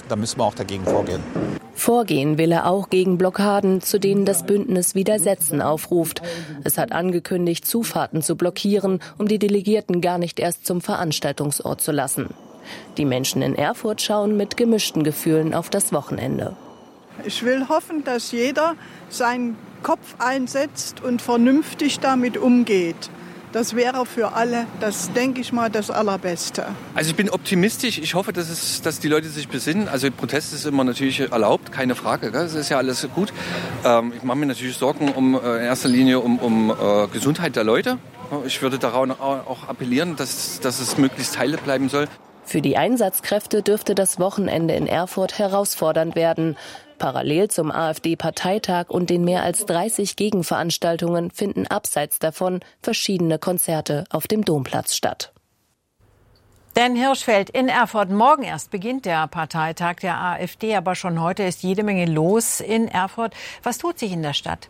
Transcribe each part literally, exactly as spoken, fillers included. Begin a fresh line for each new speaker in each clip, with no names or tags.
da müssen wir auch dagegen vorgehen.
Vorgehen will er auch gegen Blockaden, zu denen das Bündnis Widersetzen aufruft. Es hat angekündigt, Zufahrten zu blockieren, um die Delegierten gar nicht erst zum Veranstaltungsort zu lassen. Die Menschen in Erfurt schauen mit gemischten Gefühlen auf das Wochenende.
Ich will hoffen, dass jeder seinen Kopf einsetzt und vernünftig damit umgeht. Das wäre für alle, das denke ich mal, das Allerbeste.
Also ich bin optimistisch. Ich hoffe, dass, es, dass die Leute sich besinnen. Also Protest ist immer natürlich erlaubt, keine Frage. Gell? Das ist ja alles gut. Ähm, ich mache mir natürlich Sorgen um, äh, in erster Linie um, um äh, Gesundheit der Leute. Ich würde daran auch appellieren, dass, dass es möglichst heile bleiben soll.
Für die Einsatzkräfte dürfte das Wochenende in Erfurt herausfordernd werden. Parallel zum AfD-Parteitag und den mehr als dreißig Gegenveranstaltungen finden abseits davon verschiedene Konzerte auf dem Domplatz statt.
Dan Hirschfeld in Erfurt. Morgen erst beginnt der Parteitag der AfD, aber schon heute ist jede Menge los in Erfurt. Was tut sich in der Stadt?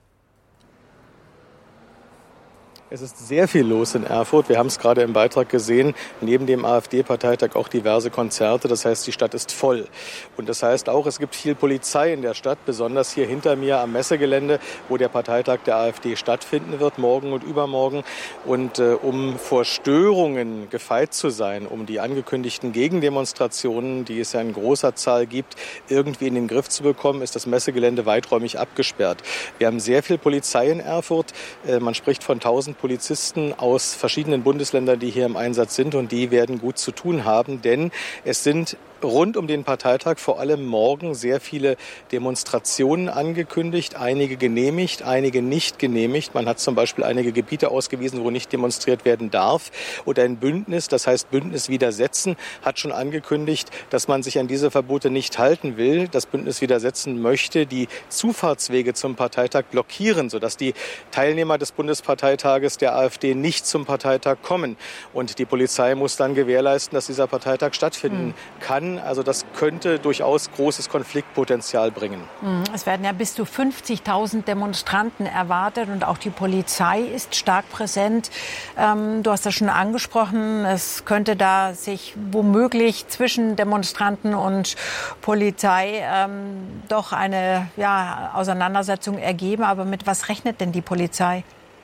Es ist sehr viel los in Erfurt. Wir haben es gerade im Beitrag gesehen. Neben dem AfD-Parteitag auch diverse Konzerte. Das heißt, die Stadt ist voll. Und das heißt auch, es gibt viel Polizei in der Stadt, besonders hier hinter mir am Messegelände, wo der Parteitag der AfD stattfinden wird, morgen und übermorgen. Und äh, um vor Störungen gefeit zu sein, um die angekündigten Gegendemonstrationen, die es ja in großer Zahl gibt, irgendwie in den Griff zu bekommen, ist das Messegelände weiträumig abgesperrt. Wir haben sehr viel Polizei in Erfurt. Äh, man spricht von tausend Polizisten aus verschiedenen Bundesländern, die hier im Einsatz sind, und die werden gut zu tun haben, denn es sind rund um den Parteitag vor allem morgen sehr viele Demonstrationen angekündigt, einige genehmigt, einige nicht genehmigt. Man hat zum Beispiel einige Gebiete ausgewiesen, wo nicht demonstriert werden darf. Und ein Bündnis, das heißt Bündnis Widersetzen, hat schon angekündigt, dass man sich an diese Verbote nicht halten will. Das Bündnis Widersetzen möchte die Zufahrtswege zum Parteitag blockieren, sodass die Teilnehmer des Bundesparteitages der AfD nicht zum Parteitag kommen. Und die Polizei muss dann gewährleisten, dass dieser Parteitag stattfinden mhm. kann. Also das könnte durchaus großes Konfliktpotenzial bringen.
Es werden ja bis zu fünfzigtausend Demonstranten erwartet und auch die Polizei ist stark präsent. Ähm, du hast das schon angesprochen, es könnte da sich womöglich zwischen Demonstranten und Polizei ähm, doch eine ja, Auseinandersetzung ergeben. Aber mit was rechnet denn die Polizei?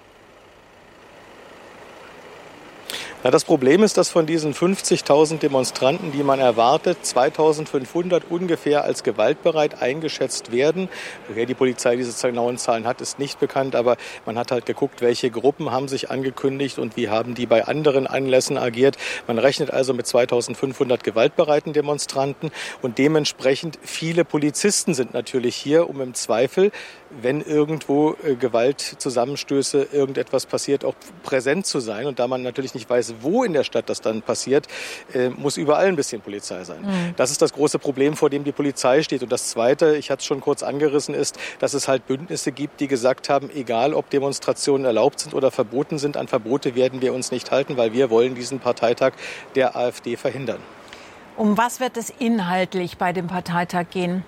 Na, das Problem ist, dass von diesen fünfzigtausend Demonstranten, die man erwartet, zweitausendfünfhundert ungefähr als gewaltbereit eingeschätzt werden. Woher die Polizei diese genauen Zahlen hat, ist nicht bekannt, aber man hat halt geguckt, welche Gruppen haben sich angekündigt und wie haben die bei anderen Anlässen agiert. Man rechnet also mit zweitausendfünfhundert gewaltbereiten Demonstranten und dementsprechend viele Polizisten sind natürlich hier, um im Zweifel, wenn irgendwo äh, Gewaltzusammenstöße, irgendetwas passiert, auch präsent zu sein. Und da man natürlich nicht weiß, wo in der Stadt das dann passiert, äh, muss überall ein bisschen Polizei sein. Mhm. Das ist das große Problem, vor dem die Polizei steht. Und das Zweite, ich hatte es schon kurz angerissen, ist, dass es halt Bündnisse gibt, die gesagt haben, egal ob Demonstrationen erlaubt sind oder verboten sind, an Verbote werden wir uns nicht halten, weil wir wollen diesen Parteitag der AfD verhindern.
Um was wird es inhaltlich bei dem Parteitag gehen?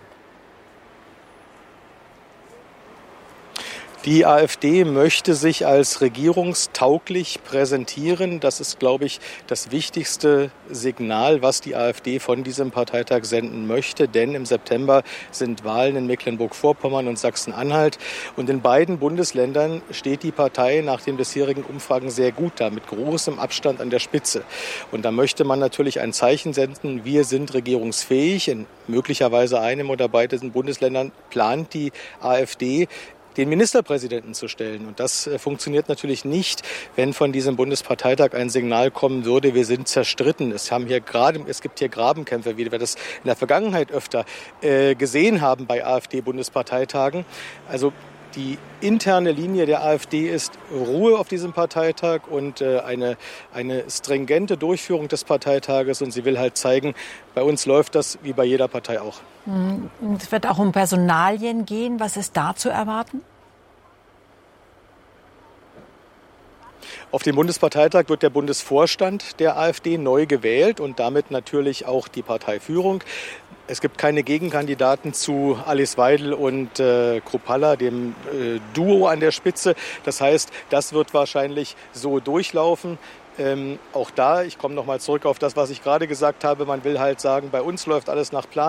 Die AfD möchte sich als regierungstauglich präsentieren. Das ist, glaube ich, das wichtigste Signal, was die AfD von diesem Parteitag senden möchte. Denn im September sind Wahlen in Mecklenburg-Vorpommern und Sachsen-Anhalt. Und in beiden Bundesländern steht die Partei nach den bisherigen Umfragen sehr gut da, mit großem Abstand an der Spitze. Und da möchte man natürlich ein Zeichen senden, wir sind regierungsfähig. In möglicherweise einem oder beiden Bundesländern plant die AfD, den Ministerpräsidenten zu stellen. Und das äh, funktioniert natürlich nicht, wenn von diesem Bundesparteitag ein Signal kommen würde, wir sind zerstritten. Es haben hier gerade, es gibt hier Grabenkämpfe, wie wir das in der Vergangenheit öfter äh, gesehen haben bei AfD-Bundesparteitagen. Also die interne Linie der AfD ist Ruhe auf diesem Parteitag und äh, eine, eine stringente Durchführung des Parteitages. Und sie will halt zeigen, bei uns läuft das wie bei jeder Partei auch.
Es wird auch um Personalien gehen. Was ist da zu erwarten?
Auf dem Bundesparteitag wird der Bundesvorstand der AfD neu gewählt und damit natürlich auch die Parteiführung. Es gibt keine Gegenkandidaten zu Alice Weidel und äh, Kruppalla, dem äh, Duo an der Spitze. Das heißt, das wird wahrscheinlich so durchlaufen. Ähm, auch da, ich komme noch mal zurück auf das, was ich gerade gesagt habe, man will halt sagen, bei uns läuft alles nach Plan.